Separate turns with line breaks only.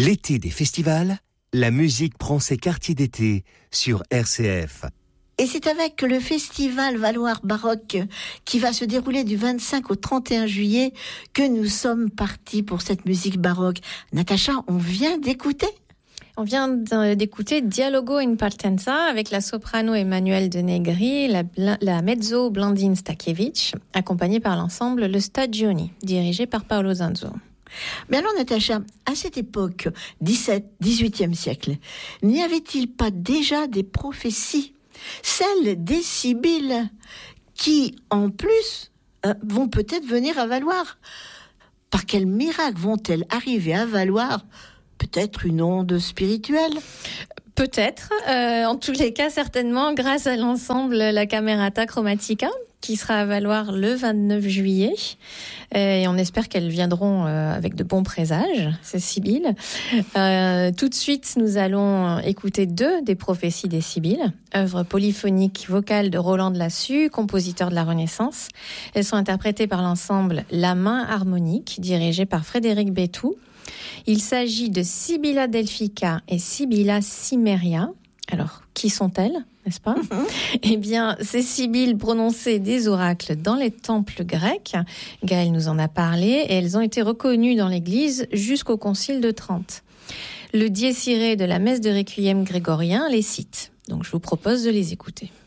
L'été des festivals, la musique prend ses quartiers d'été sur RCF.
Et c'est avec le festival Valoir Baroque qui va se dérouler du 25 au 31 juillet que nous sommes partis pour cette musique baroque. Natacha, on vient d'écouter ?
On vient d'écouter Dialogo in Partenza avec la soprano Emmanuelle de Negri, la mezzo Blandine Stakiewicz, accompagnée par l'ensemble Le Stagioni, dirigé par Paolo Zanzo.
Mais alors Natacha, à cette époque, 18e siècle, n'y avait-il pas déjà des prophéties ? Celles des Sibylles, qui, en plus, vont peut-être venir à Valoir. Par quel miracle vont-elles arriver à Valoir ? Peut-être une onde spirituelle ?
Peut-être. En tous les cas, certainement, grâce à l'ensemble La Camerata Chromatica, qui sera à Valoir le 29 juillet. Et on espère qu'elles viendront avec de bons présages, ces Sibylles. Tout de suite, nous allons écouter 2 des prophéties des Sibylles, œuvre polyphonique vocale de Roland de Lassus, compositeur de la Renaissance. Elles sont interprétées par l'ensemble La Main Harmonique, dirigé par Frédéric Bétou. Il s'agit de Sibylla Delphica et Sibylla Cimmeria. Alors, qui sont-elles, n'est-ce pas ? Eh bien, ces Sibylles prononçaient des oracles dans les temples grecs. Gaël nous en a parlé. Et elles ont été reconnues dans l'Église jusqu'au Concile de Trente. Le Dies Irae de la messe de Requiem grégorien les cite. Donc, je vous propose de les écouter.